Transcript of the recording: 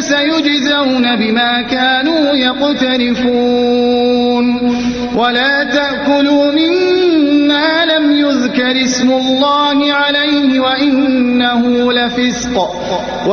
سيجزون بما كانوا يقترفون ولا تأكلوا مما لم يذكر اسم الله عليه وإنه لفسق